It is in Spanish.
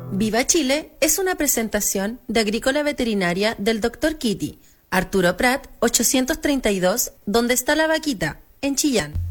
Viva Chile es una presentación de Agrícola Veterinaria del Dr. Kitty, Arturo Prat, 832, donde está la vaquita, en Chillán.